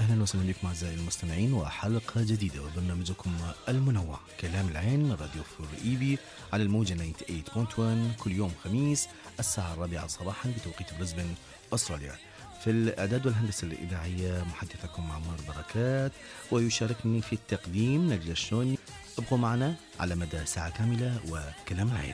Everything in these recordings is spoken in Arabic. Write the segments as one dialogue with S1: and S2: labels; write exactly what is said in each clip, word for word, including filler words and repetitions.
S1: أهلا وسهلا بكم أعزائي المستمعين وحلقة جديدة وبرنامجكم المنوع كلام العين من راديو فور إيبي على الموجة ثمانية وتسعين فاصلة واحد كل يوم خميس الساعة الرابعة صباحا بتوقيت بريسبن أستراليا. في الإعداد والهندسة الإذاعية محدثكم عمار بركات، ويشاركني في التقديم نجلة الشوني. ابقوا معنا على مدى ساعة كاملة وكلام العين.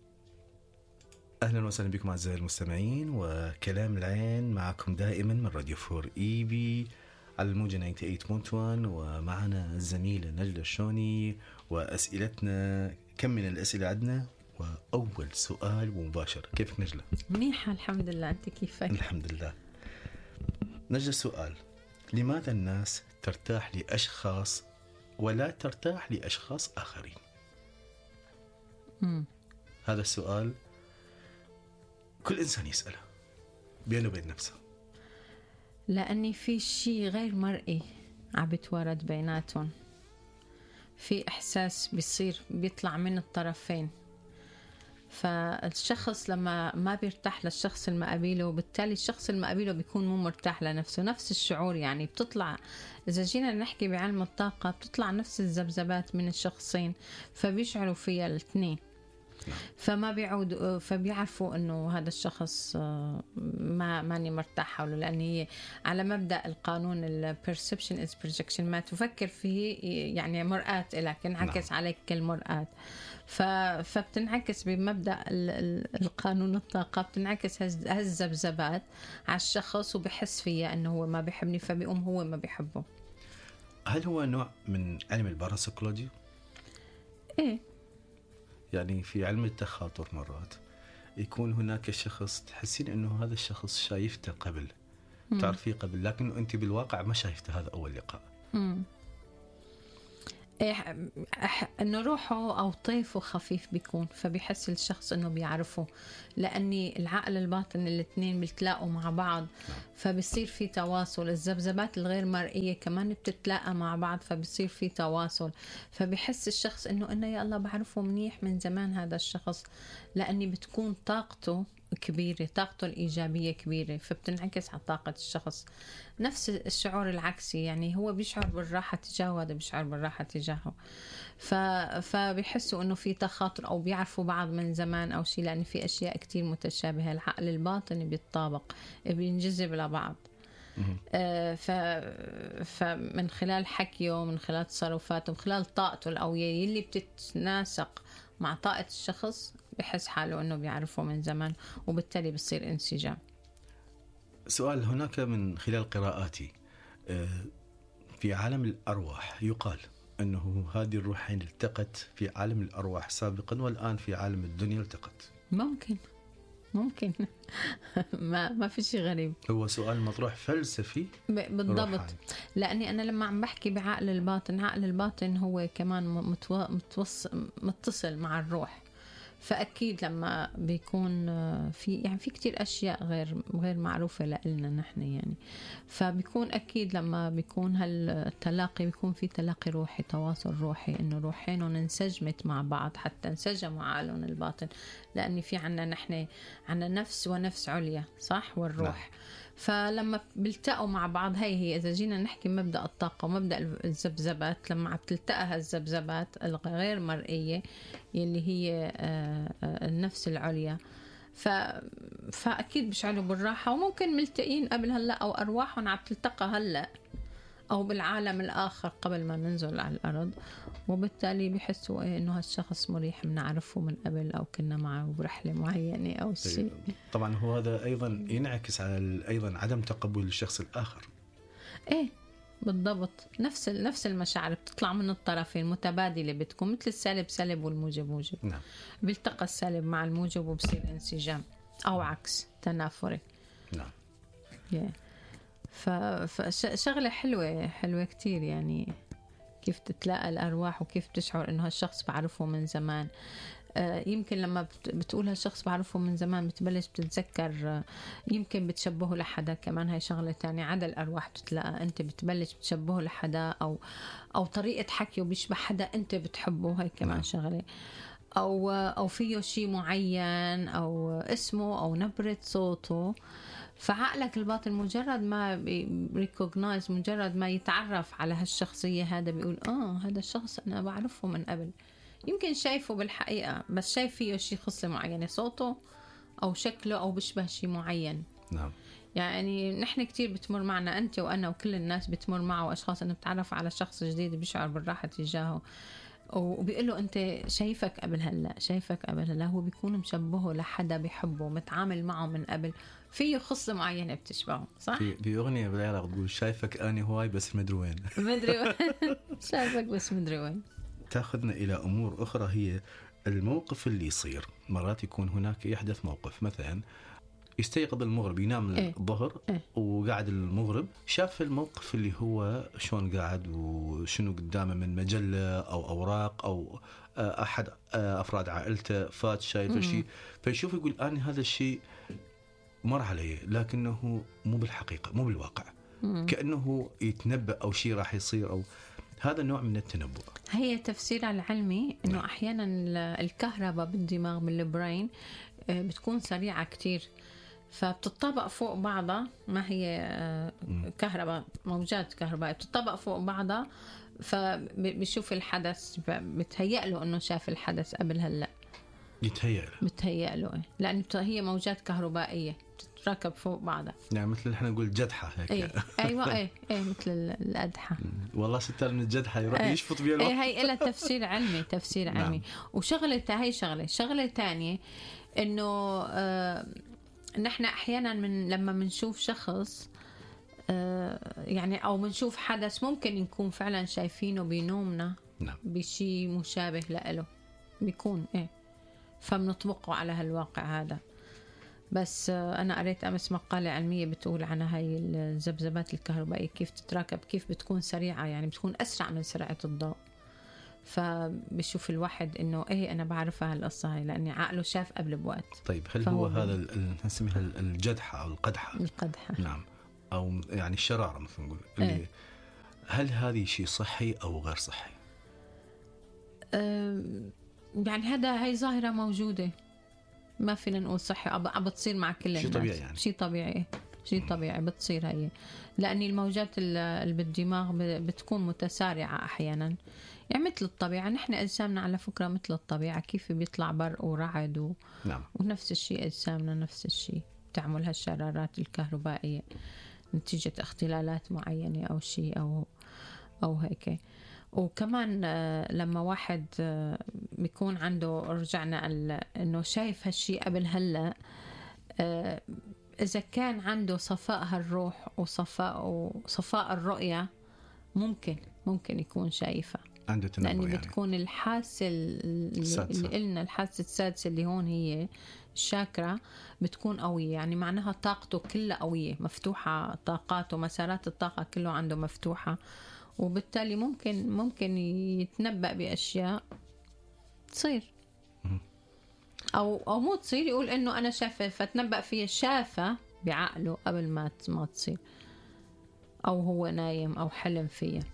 S1: أهلا وسهلا بكم أعزائي المستمعين وكلام العين معكم دائما من راديو فور إيبي على الموجة ثمانية وتسعين فاصلة واحد، ومعنا الزميلة نجلة الشوني وأسئلتنا. كم من الأسئلة عندنا؟ وأول سؤال مباشر، كيفك نجلة؟
S2: منيحة الحمد لله، أنت كيفك؟
S1: الحمد لله. نجلة السؤال، لماذا الناس ترتاح لأشخاص ولا ترتاح لأشخاص آخرين؟
S2: مم.
S1: هذا السؤال كل إنسان يسأله بينه وبين نفسه،
S2: لأني في شيء غير مرئي عم بتوارد بيناتهم، في إحساس بيصير بيطلع من الطرفين، فالشخص لما ما بيرتاح للشخص المقابله وبالتالي الشخص المقابله بيكون مو مرتاح لنفسه. نفس الشعور يعني بتطلع، إذا جينا نحكي بعلم الطاقة بتطلع نفس الذبذبات من الشخصين فبيشعروا فيها الاثنين، فما بيعود فبيعرفوا انه هذا الشخص ما ماني مرتاح حوله، لان هي على مبدا القانون البرسبشن از بروجكشن، ما تفكر فيه يعني مرآة لك انعكس نعم. عليك كالمرآة، فبتنعكس بمبدا القانون الطاقه، بتنعكس هالذبذبات على الشخص وبحس فيها انه هو ما بيحبني فبيقوم هو ما بيحبه.
S1: هل هو نوع من علم الباراسيكولوجي؟
S2: ايه،
S1: يعني في علم التخاطر مرات يكون هناك شخص تحسين انه هذا الشخص شايفته قبل، مم. تعرفيه قبل، لكن انت بالواقع ما شايفته هذا اول لقاء.
S2: امم إيه، انه روحه او طيفه خفيف بيكون، فبيحس الشخص انه بيعرفه، لاني العقل الباطن الاثنين بيتلاقوا مع بعض فبيصير في تواصل. الذبذبات الغير مرئيه كمان بتتلاقى مع بعض فبيصير في تواصل، فبيحس الشخص انه انه يا الله بعرفه منيح من زمان هذا الشخص، لاني بتكون طاقته كبيرة، طاقته الإيجابية كبيرة، فبتنعكس على طاقة الشخص. نفس الشعور العكسي، يعني هو بيشعر بالراحة تجاهه وهذا بيشعر بالراحة تجاهه، ف... فبيحسوا إنه في تخاطر أو بيعرفوا بعض من زمان أو شيء، لأن في أشياء كتير متشابهة. العقل الباطني بيتطابق، بينجذب لبعض. آه ف... فمن خلال حكيه، من خلال تصرفاته، من خلال طاقته القوية اللي بتتناسق مع طاقة الشخص، بحس حاله أنه بيعرفه من زمان، وبالتالي بصير انسجام.
S1: سؤال، هناك من خلال قراءاتي في عالم الأرواح يقال أنه هذه الروحين التقت في عالم الأرواح سابقا والآن في عالم الدنيا التقت.
S2: ممكن ممكن ما ما في شيء غريب.
S1: هو سؤال مطروح فلسفي
S2: بالضبط
S1: روحاني.
S2: لأني أنا لما عم بحكي بعقل الباطن، عقل الباطن هو كمان متو... متوص... متصل مع الروح، فأكيد لما بيكون في يعني في كتير أشياء غير غير معروفة لنا نحن يعني، فبيكون أكيد لما بيكون هالتلاقي بيكون في تلاقي روحي، تواصل روحي، إنه روحين انسجمت مع بعض حتى انسجموا عقلهم الباطن، لأن في عنا نحن عنا نفس ونفس عليا، صح، والروح لا. فلما بيلتقوا مع بعض، هي هي إذا جينا نحكي مبدأ الطاقة ومبدأ الذبذبات، لما بتلتقى هالذبذبات الغير مرئية يلي هي النفس العليا، ف... فأكيد بيشعروا بالراحة، وممكن ملتقين قبل هلأ أو أرواحهم عم تلتقى هلأ أو بالعالم الآخر قبل ما ننزل على الأرض، وبالتالي بيحسوا إيه إنه هالشخص مريح، بنعرفه من قبل أو كنا معه برحلة معينة أو شيء.
S1: طبعا هو هذا أيضا ينعكس على أيضا عدم تقبل الشخص الآخر.
S2: إيه بالضبط، نفس نفس المشاعر بتطلع من الطرفين متبادلة، بتكون مثل السالب سالب والموجب موجب.
S1: نعم.
S2: بيلتقى السالب مع الموجب وبصير انسجام، أو عكس تنافري.
S1: نعم.
S2: yeah. فشغلة حلوة حلوة كتير، يعني كيف تتلاقى الأرواح وكيف تشعر إنه هالشخص بعرفه من زمان. يمكن لما بتقول هالشخص بعرفه من زمان بتبلش بتتذكر، يمكن بتشبهه لحدا كمان، هاي شغلة تانية. عدا الأرواح بتتلاقى، أنت بتبلش بتشبهه لحدا أو أو طريقة حكيه بيشبه حدا أنت بتحبه، هاي كمان شغلة. أو أو فيه شيء معين أو اسمه أو نبرة صوته فعقلك الباطن مجرد ما ريكوجنايز، مجرد ما يتعرف على هالشخصية هذا بيقول اه هذا الشخص أنا بعرفه من قبل، يمكن شايفه بالحقيقة بس شايف فيه شيء خصلة معينة، صوته أو شكله أو بشبه شيء معين.
S1: نعم.
S2: يعني نحن كتير بتمر معنا، أنت وأنا وكل الناس بتمر معه أشخاص أنه بتعرف على شخص جديد بيشعر بالراحة تجاهه وبيقول له أنت شايفك قبل هلا، شايفك قبل هلا، هو بيكون مشبهه لحدا بيحبه متعامل معه من قبل، فيه خصلة معينة بتشبهه، صح؟
S1: في في أغنية بالعراق تقول شايفك أنا هواي بس مدري وين.
S2: مدري وين. شايفك بس مدري وين.
S1: تأخذنا إلى أمور أخرى، هي الموقف اللي يصير مرات يكون هناك يحدث موقف، مثلا يستيقظ المغرب ينام
S2: إيه؟
S1: الظهر
S2: إيه؟
S1: وقاعد المغرب شاف الموقف اللي هو شلون قاعد وشنو قدامه من مجلة أو أوراق أو أحد أفراد عائلته فات شايف شيء، فيشوف يقول أنا هذا الشيء مر علي لكنه مو بالحقيقة مو بالواقع. مم. كأنه يتنبأ أو شيء راح يصير، أو هذا نوع من التنبؤ.
S2: هي تفسير العلمي إنه نعم. أحيانا الكهرباء بالدماغ بالبرين بتكون سريعة كتير، فبتطبق فوق بعضها، ما هي كهرباء موجات كهرباء بتطبق فوق بعضها، فبيشوف الحدث بتهيأ له إنه شاف الحدث قبل هلأ،
S1: يتهيأ له
S2: بتهيأ له لأن هي موجات كهربائية تتركب فوق بعضها،
S1: يعني مثل احنا نقول جدحة هيك.
S2: أيه. أيوة أيه أيه مثل الأدحة.
S1: والله ستار من الجدحة يروح
S2: أيه.
S1: يشفط بيه الوقت.
S2: أيه هي إلها تفسير علمي، تفسير علمي. نعم. وشغلة هاي شغلة شغلة تانية إنه آه نحن أحيانا من لما منشوف شخص آه يعني أو منشوف حدث ممكن نكون فعلا شايفينه بنومنا.
S1: نعم.
S2: بشي مشابه له بيكون إيه، فبنطبقه على هالواقع هذا. بس أنا قريت أمس مقالة علمية بتقول عن هاي الذبذبات الكهربائية كيف تتراكب، كيف بتكون سريعة، يعني بتكون أسرع من سرعة الضوء، فبشوف الواحد إنه إيه أنا بعرفها هالقصة هاي لأني عقله شاف قبل بوقت.
S1: طيب هل هو هذا نسميها الجدحة أو القدحة؟
S2: القدحة
S1: نعم، أو يعني الشرارة مثل نقول اللي إيه؟ هل هذه شيء صحي أو غير صحي؟
S2: أه يعني هذا هاي ظاهرة موجودة، ما فينا نقول صحي، عم بتصير مع كل الناس.
S1: شيء طبيعي يعني.
S2: شيء طبيعي، شيء طبيعي بتصير هي، لأن الموجات اللي بالدماغ بتكون متسارعة أحيانا، يعني مثل الطبيعة. نحن أجسامنا على فكرة مثل الطبيعة، كيف بيطلع برق ورعد و...
S1: نعم.
S2: ونفس الشيء أجسامنا نفس الشيء تعمل هالشرارات الكهربائية نتيجة اختلالات معينة أو شيء أو أو هيك. وكمان لما واحد بيكون عنده، رجعنا انه شايف هالشيء قبل هلا، اذا كان عنده صفاء هالروح وصفاء وصفاء الرؤية ممكن ممكن يكون شايفة،
S1: عنده تنبؤ،
S2: لأن
S1: يعني
S2: بتكون الحاسة اللي, اللي قلنا الحاسة السادسة اللي هون هي الشاكرا بتكون قوية، يعني معناها طاقته كلها قوية مفتوحة، طاقاته مسارات الطاقة كله عنده مفتوحة، وبالتالي ممكن ممكن يتنبأ بأشياء تصير أو أو مو تصير، يقول إنه أنا شافة فتنبأ فيها، شافة بعقله قبل ما ما تصير، أو هو نايم أو حلم فيها.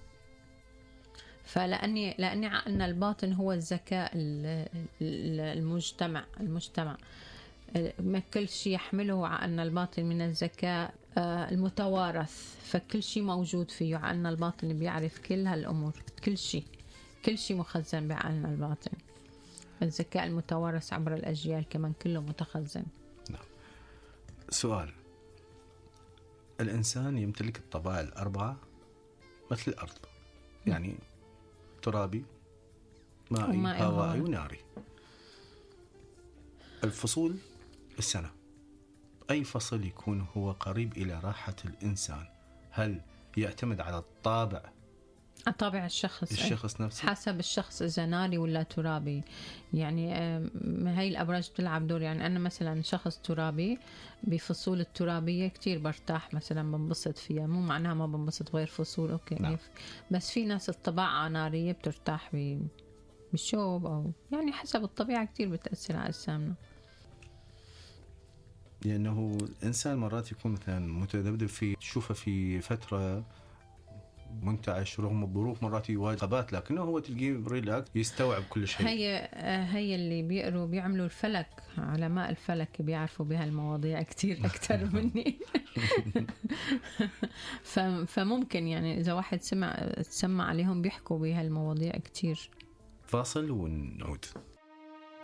S2: فلأني لأني عقلنا الباطن هو الذكاء المجتمع المجتمع ما كل شيء يحمله عقلنا الباطن من الذكاء المتوارث، فكل شيء موجود فيه عقلنا الباطن، بيعرف كل هالأمور، كل شيء كل شيء مخزن بعقلنا الباطن. الذكاء المتوارث عبر الأجيال كمان كله متخزن.
S1: نعم. سؤال، الإنسان يمتلك الطبائع الأربعة مثل الأرض، يعني ترابي مائي هوائي وناري. الفصول السنة، أي فصل يكون هو قريب إلى راحة الإنسان؟ هل يعتمد على الطابع
S2: طابع الشخص
S1: الشخص نفسه؟
S2: حسب الشخص إذا ناري ولا ترابي، يعني هاي الأبراج بتلعب دور. يعني أنا مثلا شخص ترابي بفصول الترابية كتير برتاح، مثلا بنبسط فيها، مو معناها ما بنبسط غير فصول أوكي. نعم. بس في ناس الطباعة نارية بترتاح بالشوب، أو يعني حسب الطبيعة كتير بتأثر على أجسامنا.
S1: لأنه الإنسان مرات يكون مثلا متذبذب في تشوفه في فترة منتعش رغم الظروف، مرات يواجه عقبات، لكنه هو تلقيه ريلاكس يستوعب كل شيء.
S2: هي هي اللي بيقروا بيعملوا الفلك، علماء الفلك بيعرفوا بهالمواضيع كتير أكتر مني. فممكن يعني إذا واحد سمع تسمع عليهم بيحكوا بهالمواضيع كتير.
S1: فاصل ونعود.